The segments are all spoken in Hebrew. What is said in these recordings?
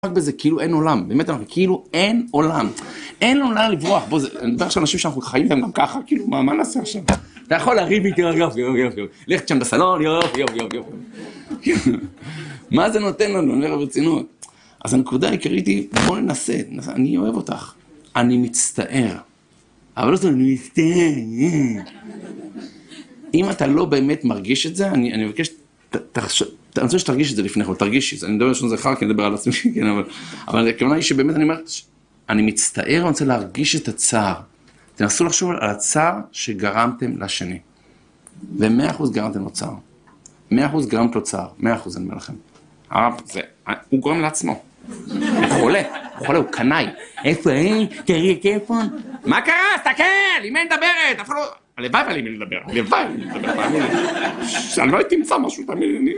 רק בזה, כאילו אין עולם, באמת אנחנו, כאילו אין עולם. אין לנו לאן לברוח, בוא, אני מדבר עכשיו אנשים שאנחנו חיים להם גם ככה, כאילו, מה נעשה עכשיו? אתה יכול להריב איתי, יופי, לך שם בסלון, יופי. מה זה נותן לנו, אני אומר ברצינות. אז הנקודה העיקרית היא, בוא ננסה, אני אוהב אותך. אני מצטער. אבל לא זאת, אני מצטער. אם אתה לא באמת מרגיש את זה, אני מבקש, אני רוצה שתרגיש את זה לפני כן, תרגיש את זה, אני מדבר שזה אחר, כי אני מדבר על עצמי, כן, אבל הכוונה היא שבאמת אני אומר, אני מצטער, אני רוצה להרגיש את הצער. תנסו לחשוב על הצער שגרמתם לשני. ו100% גרמתם לו צער. 100% גרמת לו צער, 100% אני אומר לכם. הוא גורם לעצמו. הוא חולה, הוא קנאי. איפה, תראי, איפה? מה קרה? תסתכל, עם מי מדברת? אף לא... הלוואי ועלי מי לדבר, אני לא הייתי תמצא משהו, תאמין,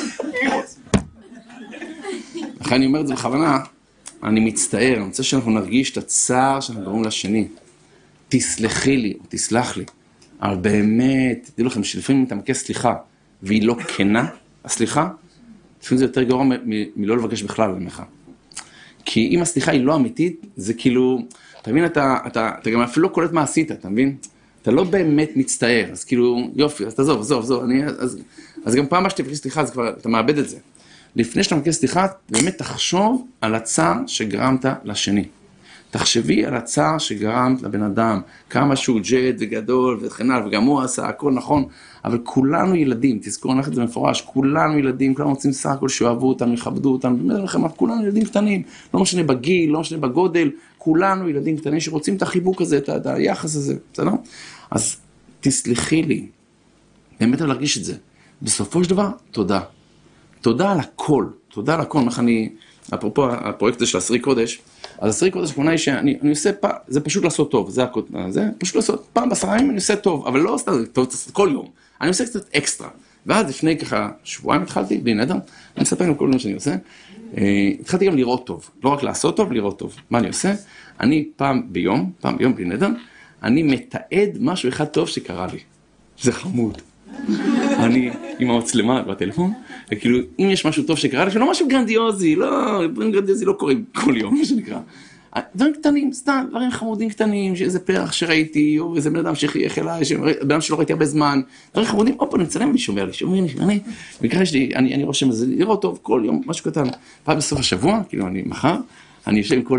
לכן אני אומר את זה בכוונה, אני מצטער, אני רוצה שאנחנו נרגיש את הצער שאנחנו גורמים לשני. תסלחי לי, או תסלח לי, אבל באמת, תדעו לכם שלפעמים אתה מבקש סליחה, והיא לא כנה, הסליחה, לפעמים זה יותר גרוע מלא לבקש בכלל למך. כי אם הסליחה היא לא אמיתית, זה כאילו, אתה מבין, אתה גם אפילו לא קולט מה עשית, אתה מבין? אתה לא באמת מצטער, אז כאילו, יופי, אז תעזוב, אז גם פעם מה שתבקש סליחה, אז כבר, אתה מאבד את זה. לפני שאתה מבקש סליחה, באמת תחשוב על הצער שגרמת לשני. תחשבי על הצער שגרמת לבן אדם, כמה שהוא ג'ד וגדול וכן הלאה, וגם הוא עשה, הכל נכון, אבל כולנו ילדים, תזכרו, אני הולכת את זה מפורש, כולנו ילדים, כולנו רוצים סך הכל שאוהבו אותנו, יכבדו אותנו, באמת לכם, כולנו ילדים קטנים, לא משנה בגיל, לא משנה בגודל, כולנו ילדים קטנים שרוצים את החיבוק הזה, את היחס הזה, בסדר? אז תסלחי לי, באמת על להרגיש את זה. בסופו של דבר, תודה. תודה על הכל, תודה על הכל, איך אני, אפרופו הפרויקט הזה של עשרי קודש, אז עשרי קודש הכוונה היא שאני עושה פעם, זה פשוט לעשות טוב, זה פשוט לעשות, פעם ב10 ימים אני עושה טוב, אבל לא סתם טוב, כל יום, אני עושה קצת אקסטרה, ואז לפני ככה שבועיים התחלתי, בלי נדר, אני מספר עם כל מה שאני עושה, התחלתי גם לראות טוב, לא רק לעשות טוב, לראות טוב. מה אני עושה? אני פעם ביום בלי נדר, אני מתעד משהו אחד טוב שקרה לי. זה חמוד. אני עם המצלמה בטלפון, וכאילו, אם יש משהו טוב שקרה לי, שלא משהו גרנדיוזי, דברים גרנדיוזי לא קוראים כל יום, מה שנקרא. דברים קטנים, סתם, דברים חמודים קטנים, שאיזה פרח שראיתי, או איזה בן אדם שחייך אליי, בן אדם שלא ראיתי הרבה זמן, דברים חמודים, אני מצלם ואני שומר לי, בקרה שלי, אני רושם את זה, לראות טוב כל יום, משהו קטן. פעם בסוף השבוע, כאילו, מחר, אני יושב עם כל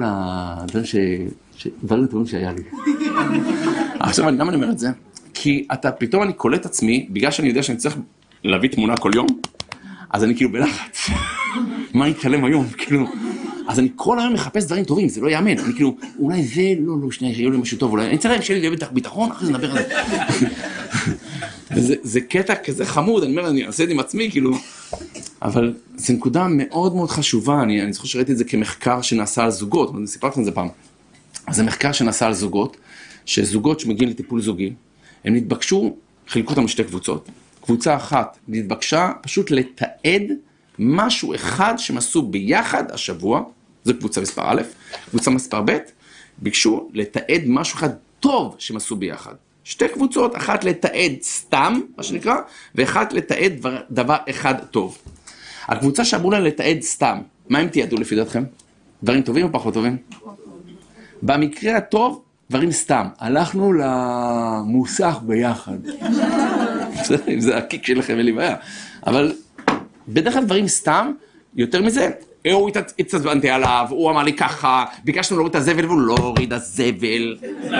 הדברים טובים שהיה לי. עכשיו, למה אני אומר את זה? כי פתאום אני קולט עצמי, בגלל שאני יודע שאני צריך להביא תמונה כל יום, אז אני כאילו בלחץ. מה יתקלם היום? כאילו, אז אני כל היום מחפש דברים טובים, זה לא יאמן. אני כאילו, אולי זה, לא, שנייה, שיהיה לי משהו טוב, אולי, אני צריך שיהיה לי ביטחון, אחרי זה נדבר על זה. זה קטע כזה חמוד, אני אומר, אני אעשה את זה עם עצמי, כאילו, אבל זו נקודה מאוד מאוד חשובה, אני זוכר שראיתי את זה כמחקר שנעשה על זוגות, אני סיפרתי את זה פעם. אז זה מחקר שנעשה על זוגות, שזוגות שמגיעים לטיפול זוגי, הם נתבקשו, חילקו אותם לשתי קבוצות. קבוצה אחת נתבקשה פשוט לתעד משהו אחד שהם עשו ביחד השבוע, זו קבוצה מספר א', קבוצה מספר ב', ביקשו לתעד משהו אחד טוב שהם עשו ביחד. שתי קבוצות, אחת לתעד סתם, מה שנקרא, ואחת לתעד דבר אחד טוב. הקבוצה שאמרו לה לתעד סתם, מה הם תיעדו לפי דעתכם? דברים טובים או פחות טובים? במקרה הטוב, דברים סתם. הלכנו למוסך ביחד. אם זה הקיק שלכם, אין לי בעיה. אבל בדרך כלל דברים סתם, יותר מזה, הוא התעצבנתי עליו, הוא אמר לי ככה, ביקשנו להוריד את הזבל והוא לא הוריד הזבל.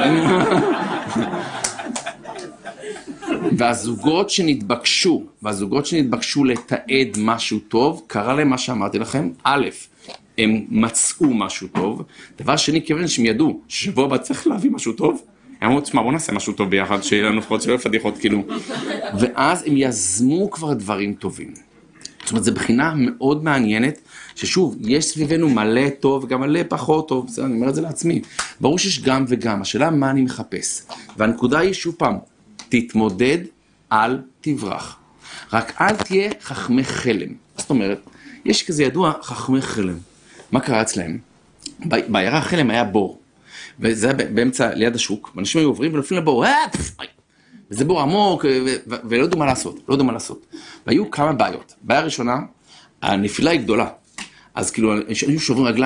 והזוגות שנתבקשו לתעד משהו טוב, קרה להם מה שאמרתי לכם, א', הם מצאו משהו טוב, דבר שני, כיוון שהם ידעו ששבוע הבא צריך להביא משהו טוב, הם אמרו, תשמע, בוא נעשה משהו טוב ביחד, שיהיה לנו פחות שלא פדיחות, כאילו. ואז הם יזמו כבר דברים טובים. זאת אומרת, זו בחינה מאוד מעניינת, ששוב, יש סביבנו מלא טוב, וגם מלא פחות טוב, בסדר, אני אומר את זה לעצמי. ברור שיש גם וגם, השאלה מה אני מחפש. והנקודה היא, שוב פעם, תתמודד, אל תברח. רק אל תהיה חכמי חלם. זאת אומרת, יש כזה ידוע חכמי חלם. מה קרה אצלהם? בעיירה חלם היה בור. וזה היה באמצע, ליד השוק, ואנשים היו עוברים ונופלים לבור, וזה בור עמוק, ולא ידעו מה לעשות, והיו כמה בעיות. בעיה ראשונה, הנפילה היא גדולה. אז כאילו, אנשים שוברים רגליים,